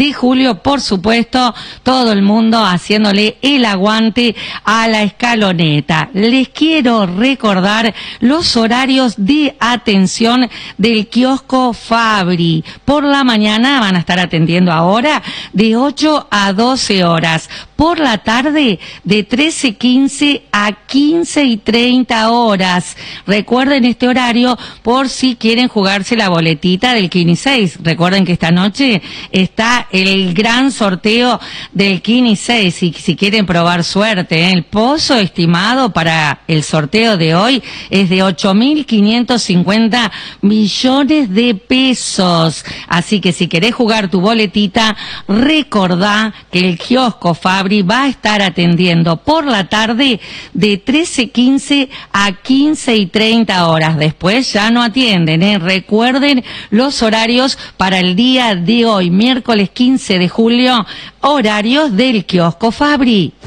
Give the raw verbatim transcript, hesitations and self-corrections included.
de julio, por supuesto, todo el mundo haciéndole el aguante a la escaloneta. Les quiero recordar los horarios de atención del kiosco Fabri. Por la mañana van a estar atendiendo ahora de ocho a doce horas. Por la tarde de trece quince a quince y treinta horas. Recuerden este horario por si quieren jugarse la boletita del Kini seis. Recuerden que esta noche está el gran sorteo del Kini seis y si quieren probar suerte, ¿eh? El pozo estimado para el sorteo de hoy es de ocho mil quinientos cincuenta millones de pesos. Así que si querés jugar tu boletita, recordá que el kiosco Fabri va a estar atendiendo por la tarde de trece quince a quince y treinta horas. Después ya no atienden, ¿eh? Recuerden los horarios para el día de hoy, miércoles quince de julio, horarios del kiosco Fabri.